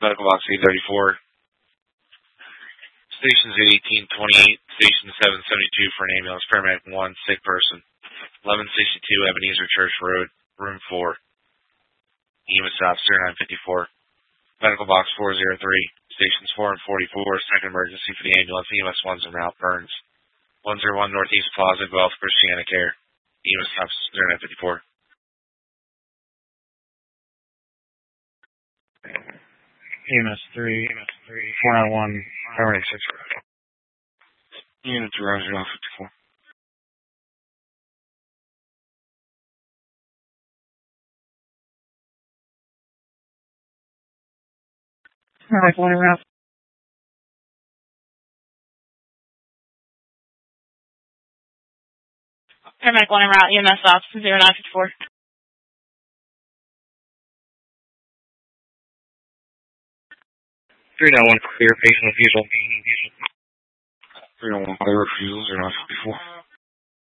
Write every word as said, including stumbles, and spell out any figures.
Medical box eight thirty-four. Stations eight eighteen twenty-eight. Station seven seventy-two for an ambulance. Paramedic one, sick person. eleven sixty-two Ebenezer Church Road, room four. E M S stops zero nine fifty-four. Medical box four oh three. Stations four and forty-four. Second emergency for the ambulance. E M S one's en route. Burns. one oh one Northeast Plaza, Guelph, Christiana Care. E M S stops zero nine fifty-four. E M S three, four nine one, paramedic six. Unit zero zero fifty-four. Paramedic one en route. Paramedic one en route, E M S stops zero nine fifty-four. three nine one clear, patient refusal. three nine one clear, refusal zero nine fifty-four.